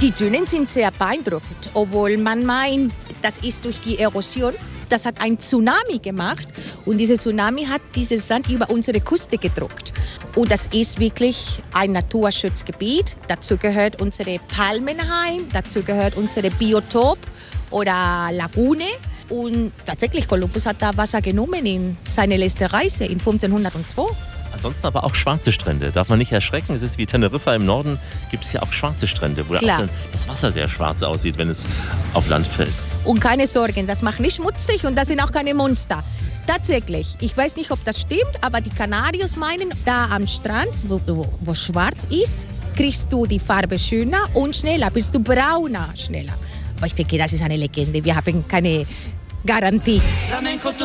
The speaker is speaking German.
Die Dünen sind sehr beeindruckend, obwohl man meint, das ist durch die Erosion. Das hat ein Tsunami gemacht und dieser Tsunami hat dieses Sand über unsere Küste gedruckt. Und das ist wirklich ein Naturschutzgebiet. Dazu gehört unsere Palmenheim, dazu gehört unsere Biotop oder Lagune. Und tatsächlich, Kolumbus hat da Wasser genommen in seine letzte Reise in 1502. Ansonsten aber auch schwarze Strände. Darf man nicht erschrecken. Es ist wie Teneriffa im Norden, gibt es ja auch schwarze Strände, wo auch dann das Wasser sehr schwarz aussieht, wenn es auf Land fällt. Und keine Sorgen, das macht nicht schmutzig und das sind auch keine Monster. Tatsächlich, ich weiß nicht, ob das stimmt, aber die Kanadier meinen, da am Strand, wo schwarz ist, kriegst du die Farbe schöner und schneller, bist du brauner schneller. Aber ich denke, das ist eine Legende, wir haben keine Garantie.